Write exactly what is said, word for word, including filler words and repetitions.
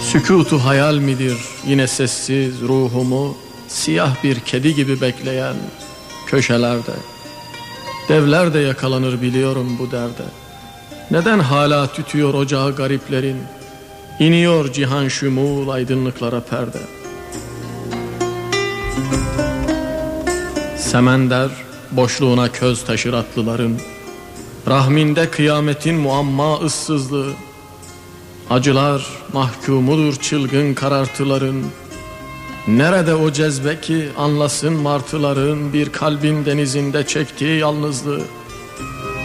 Sükutu hayal midir yine sessiz ruhumu siyah bir kedi gibi bekleyen köşelerde? Devler de yakalanır biliyorum bu derde. Neden hala tütüyor ocağı gariplerin? İniyor cihan şumul aydınlıklara perde. Semender boşluğuna köz taşır atlıların, rahminde kıyametin muamma ıssızlığı. Acılar mahkumudur çılgın karartıların. Nerede o cezbe ki anlasın martıların bir kalbin denizinde çektiği yalnızlığı?